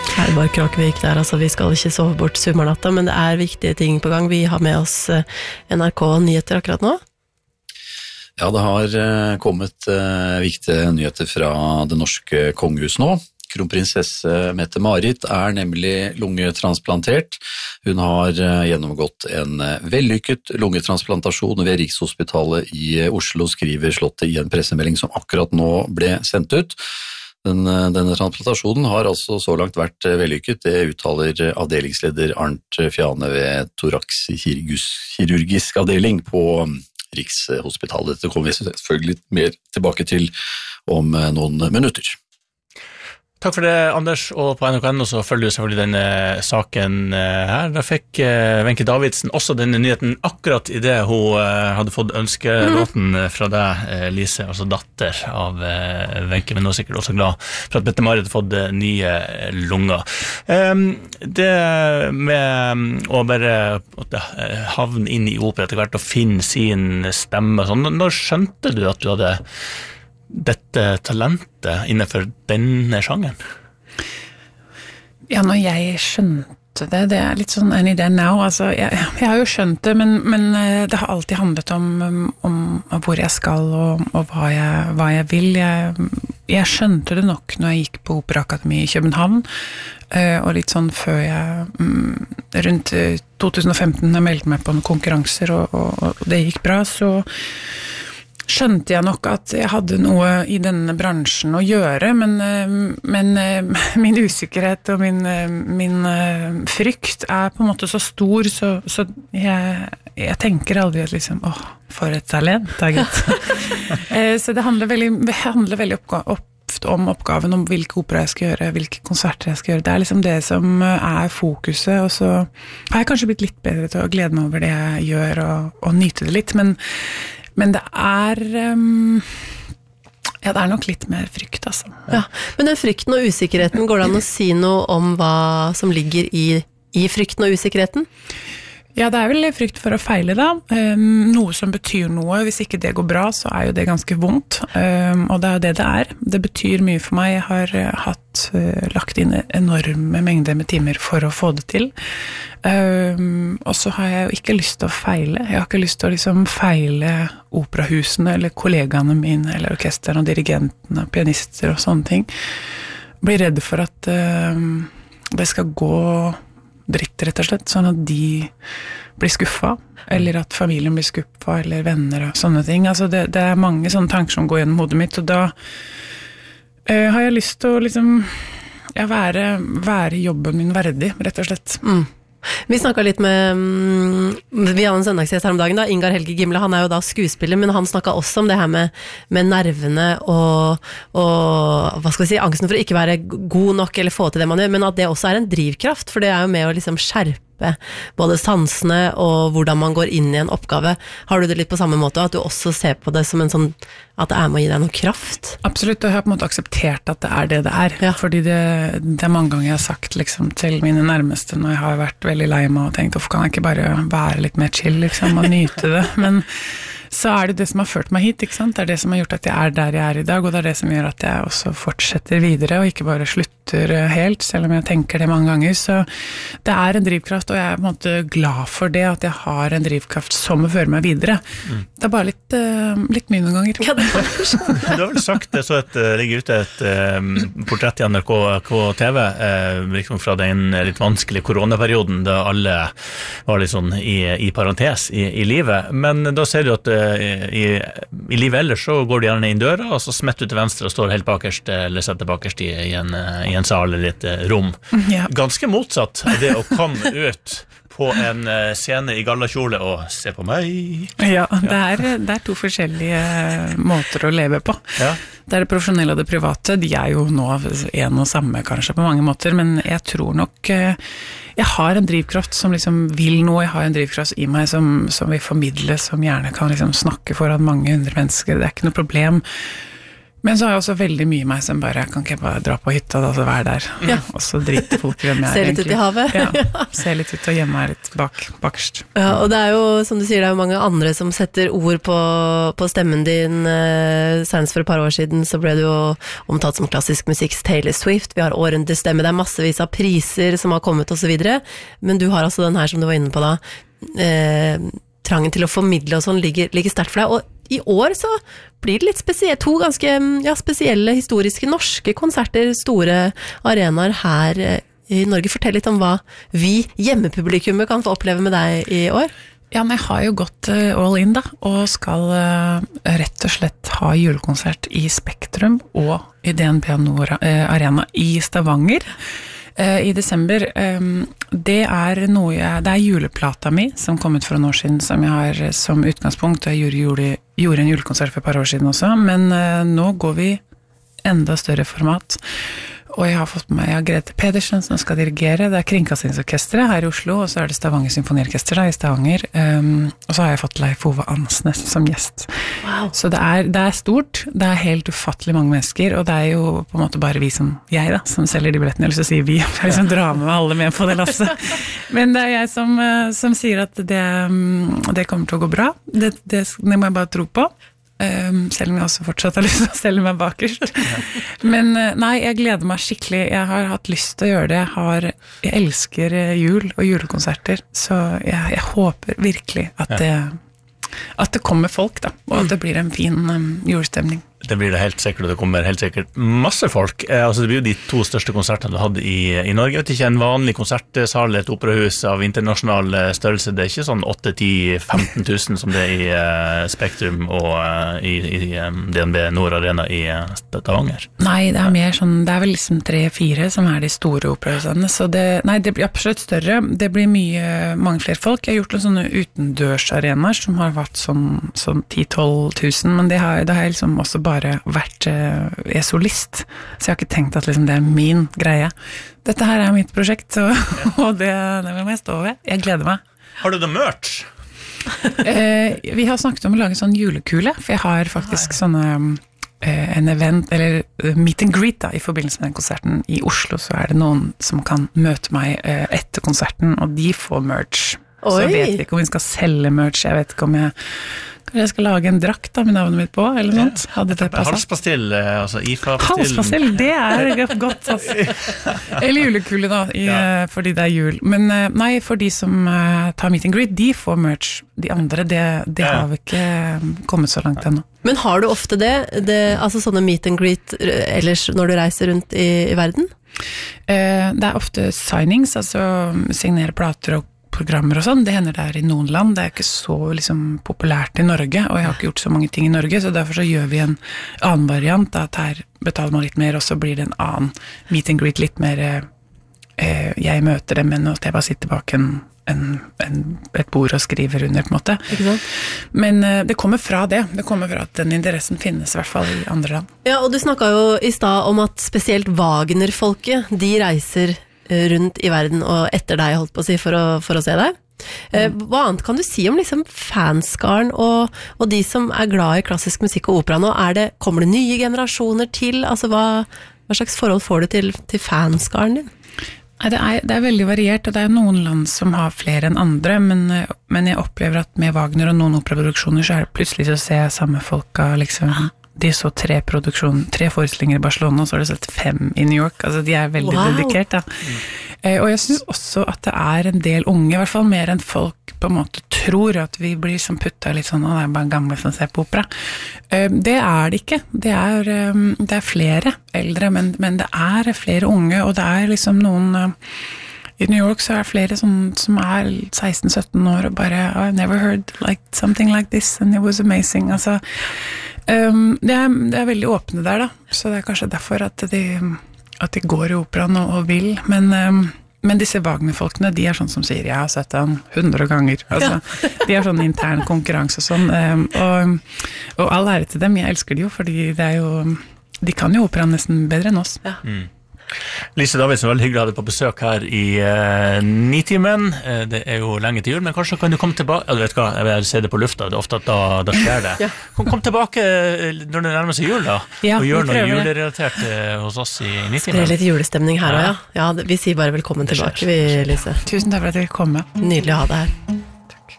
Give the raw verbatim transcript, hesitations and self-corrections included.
Herborg Kråkevik der, altså vi skal ikke sove bort sommernatta, men det er viktige ting på gang. Vi har med oss N R K-nyheter akkurat nå. Ja, det har kommet viktige nyheter fra det norske kongehus nå. Kronprinsesse Mette-Marit er nemlig lungetransplantert. Hun har gjennomgått en vellykket lungetransplantasjon ved Rikshospitalet i Oslo, skriver Slottet i en pressemelding som akkurat nå ble sendt ut. Den, denne transplantasjonen har altså så langt vært vellykket, det uttaler avdelingsleder Arnt Fjane ved thoraxkirurgisk avdeling på Rikshospitalet. Det kommer vi selvfølgelig mer tilbake til om noen minutter. Takk for det, Anders, og på N R K N så følger du selvfølgelig denne saken her. Da fikk Wenche Davidsen også denne nyheten akkurat i det hun hadde fått ønskelåten fra deg, Lise, altså datter av Wenche, men hun er sikkert også glad for at Mette-Marit har fått nye lunger. Det med å bare havne inn i opera etter hvert og finne sin stemme, sånn, når skjønte du at du hadde dette talentet innenfor denne sjangeren? Ja, når jeg skjønte det, det er litt sånn any day now, altså, jeg, jeg har jo skjønt det, men, men det har alltid handlet om, om hvor jeg skal og, og hva, jeg, hva jeg vil. Jeg, jeg skjønte det nok når jeg gikk på Operaakademi i København, og litt sånn før jeg, rundt to tusen og femten, jeg meldte meg på noen konkurranser, og, og, og det gikk bra, så skjønte jeg nok at jeg hadde noe i denne bransjen å gjøre, men, men min usikkerhet og min, min frykt er på en måte så stor, så, så jeg, jeg tenker aldri at liksom, åh, for et talent, da, gutt. Så det handler veldig, det handler veldig oppga- opp om oppgaven, om hvilke opera jeg skal gjøre, hvilke konserter jeg skal gjøre. Det er liksom det som er fokuset, og så har jeg kanskje blitt litt bedre til å glede meg over det jeg gjør, og, og nyte det litt, men Men det er, um, ja, det er nok litt mer frykt, altså. Ja, men den frykten og usikkerheten, går det an å si noe om hva som ligger i, i frykten og usikkerheten? Ja, det er vel frykt for å feile da. Um, noe som betyr noe. Hvis ikke det går bra, så er jo det ganske vondt. Um, og det er jo det det er. Det betyr mye for meg. Jeg har uh, hatt, uh, lagt inn enorme mengder med timer for å få det til. Um, og så har jeg jo ikke lyst til å feile. Jeg har ikke lyst til å liksom feile operahusene, eller kollegaene mine, eller orkesterne, og dirigentene, pianister og sånne ting. Blir redd for at um, det skal gå dritt, rett og slett, sånn at de blir skuffet, eller at familien blir skuffet, eller venner og sånne ting. Altså det, det er mange sånne tanker som går gjennom hodet mitt, og da uh, har jeg lyst til å liksom, ja, være, være jobben min verdig, rett og slett. Mm. Vi snakket litt med, vi hadde en søndagsgjest her om dagen da, Ingar Helge Gimle, han er jo da skuespiller, men han snakket også om det her med, med nervene og, og, hva skal vi si, angsten for å ikke være god nok eller få til det man gjør, men at det også er en drivkraft, for det er jo med å liksom skjerpe både sansene og hvordan man går inn i en oppgave. Har du det litt på samme måte, at du også ser på det som en sånn, at det er med å gi deg noe kraft? Absolutt, og jeg har på en måte akseptert at det er det det er, ja. Fordi det, det er mange ganger jeg har sagt liksom, til mine nærmeste når jeg har vært veldig lei meg og tenkt, hvorfor kan jeg ikke bare være litt mer chill liksom, og nyte det, men så er det det som har ført meg hit, ikke sant? Det er det som har gjort at jeg er der jeg er i dag, og det er det som gjør at jeg også fortsetter videre, og ikke bare slutter helt, selv om jeg tenker det mange ganger, så det er en drivkraft, og jeg er på en måte glad for det, at jeg har en drivkraft som fører meg videre. Mm. Det er bare litt, uh, litt mye noen ganger. Ja, det du har vel sagt det, så et, ligger ute et um, portrett i N R K, K T V, uh, liksom fra den litt vanskelige koronaperioden, da alle var litt sånn i, i parentes i, i livet, men da ser du at uh, I, i livet ellers så går du gjerne inn døra og så smetter du til venstre og står helt bakerst eller setter bakerst i, i, en, i en sal eller et rom. Ja. Ganske motsatt det å komme ut på en scene i gallakjole og se på meg. Ja, det er, det er to forskjellige måter å leve på. Ja. Det er det profesjonelle og det private. De er jo nå en og samme kanskje på mange måter, men jeg tror nok jeg har en drivkraft som liksom vil noe. Jeg har en drivkraft i meg som, som vil formidle, som gjerne kan liksom snakke foran mange hundre mennesker. Det er ikke noe problem. Men så har jeg også veldig mye meg som bare, kan ikke jeg bare dra på hytta da, så være der, Ja. og så drite folk i hvem jeg er Se litt egentlig. ut i havet. Ja, se litt ut og gjemme meg litt bak, bakerst. Ja, og det er jo, som du sier, det er jo mange andre som setter ord på, på stemmen din. Eh, senest for et par år siden så ble det jo omtalt som klassisk musikks Taylor Swift. Vi har årens stemme, det er massevis av priser som har kommet og så videre. Men du har altså den her som du var inne på da, eh, trangen til å formidle og sånn ligger, ligger sterkt for deg. Og i år så blir det litt spesielt, to ganske ja, spesielle historiske norske konserter, store arenaer her i Norge. Fortell litt om hva vi hjemmepublikummet kan få oppleve med deg i år. Ja, men jeg har jo gått all in da, og skal uh, rett og slett ha julekonsert i Spektrum og i D N B Nord uh, Arena i Stavanger. Uh, I desember, um, det er noe jeg, det er juleplata mi som kom ut for noen år siden, som jeg har som utgangspunkt, og jeg gjorde, gjorde, gjorde en julekonsert for et par år siden også, men uh, nå går vi enda større format, og jeg har fått med meg Grete Pedersen som skal dirigere, det er Kringkastingsorkestret her i Oslo, og så er det Stavanger Symfoniorkester da, i Stavanger, um, og så har jeg fått Leif Ove Ansnes som gjest. Wow. Så det er, det er stort, det er helt ufattelig mange mennesker, og det er jo på en måte bare vi som, jeg da, som selger de billettene, eller så sier vi, jeg liksom drar med alle med på det lasset. Men det er jeg som, som sier at det, det kommer til å gå bra, det, det, det må jeg bare tro på. Um, selv om jeg også fortsatt har lyst til å selge meg bakerst. Men uh, nei, jeg gleder meg skikkelig. Jeg har hatt lyst til å gjøre det. Jeg, har, jeg elsker uh, jul og julekonserter, så jeg, jeg håper virkelig at det, at det kommer folk da, og at det blir en fin um, julestemning. Det blir det helt sikkert, og det kommer helt sikkert masse folk. Eh, altså det blir jo de to største konsertene du hadde i, i Norge. Jeg vet ikke, en vanlig konsertsal, et operahus av internasjonal størrelse, det er ikke sånn åtte til femten tusen som det er i uh, Spektrum og uh, i, i um, D N B Nord Arena i uh, Stavanger. Nei, det er mer sånn, det er vel liksom tre-fire som er de store operahusene, så det, nei, det blir absolutt større. Det blir mye, mange flere folk. Jeg har gjort noen sånne utendørsarenaer som har vært sånn, sånn ti til tolv tusen, men det har, det har jeg liksom også bare vært uh, jeg er solist, så jeg har ikke tenkt at liksom, det er min greie. Dette her er mitt prosjekt, og, og det, det må jeg stå ved. Jeg gleder meg. Har du det merch? eh, vi har snakket om å lage sånn julekule, for jeg har faktisk Nei. sånne eh, en event, eller meet and greet da, i forbindelse med den konserten i Oslo, så er det noen som kan møte meg eh, etter konserten, og de får merch. Oi. Så vet vi ikke om vi skal selge merch, jeg vet ikke om jeg Kanskje jeg skal lage en drakt da, med navnet mitt på, eller noe sånt. Hadde det passet? Halspastill, altså I F A-pastill. Halspastill, det er godt, altså. Eller julekule da, i, ja. fordi det er jul. Men nei, for de som uh, tar meet and greet, de får merch. De andre, det, det ja. har vi ikke kommet så langt ennå. Men har du ofte det, det altså sånne meet and greet ellers når du reiser rundt i, i verden? Uh, det er ofte signings, altså signere plater og programmer og sånn, det hender der i noen land, det er ikke så liksom, populært i Norge, og jeg har ikke gjort så mange ting i Norge, så derfor så gjør vi en annen variant, at her betaler man litt mer, og så blir det en annen meet and greet, litt mer eh, jeg møter dem, men at jeg bare sitter bak en, en, en, et bord og skriver under, på en måte. Ikke sant? Men eh, det kommer fra det, det kommer fra at den interessen finnes, i hvert fall i andre land. Ja, og du snakket jo i stad om at spesielt Wagner-folket, de reiser rundt i verden og etter deg, holdt på å si, for å, for å se deg. Mm. Hva annet kan du si om liksom fanskaren og, og de som er glad i klassisk musikk og opera nå? Er det, kommer det nye generasjoner til? Altså, hva, hva slags forhold får du til, til fanskaren din? Nei, det er, det er veldig variert, og det er noen land som har flere enn andre, men, men jeg opplever at med Wagner og noen operaproduksjoner så er det plutselig så ser jeg samme folka liksom... De så tre produksjon, tre forestillinger i Barcelona, og så har de sett fem i New York. Altså, de er veldig wow. dedikert, da. Mm. Eh, og jeg synes også at det er en del unge, i hvert fall mer enn folk på en måte tror, at vi blir som putta litt sånn, og det er bare gamle som ser på opera. Eh, det er det ikke. Det er, um, det er flere eldre, men, men det er flere unge, og det er liksom noen... Uh, I New York så er det flere som, som er seksten sytten år og bare oh, I've never heard like, something like this and it was amazing. Altså, um, det, er, det er veldig åpne der da, så det er kanskje derfor at de, at de går i operaen og, og vil, men, um, men disse Wagner-folkene, de er sånn som sier jeg har sett den hundre ganger. Altså, ja. De har sånn intern konkurranse og sånn, um, og, og all ære til dem, jeg elsker de jo, fordi det er jo, de kan jo operaen nesten bedre enn oss. Ja. Mm. Lise Davidsen, veldig hyggelig å ha deg på besøk her i uh, Nitimen. Uh, det er jo lenge til jul, men kanskje kan du komme tilbake, ja, du vet hva, jeg vil si det på lufta, det er ofte at da, da skjer det. Ja. Kom, kom tilbake når det nærmer seg jul da, ja, og gjør noe julerelatert uh, hos oss i Nitimen. Det er litt julestemning her også, ja. Ja, vi sier bare velkommen tilbake, vi, Lise. Tusen takk for at dere kom med. Nydelig å ha deg her.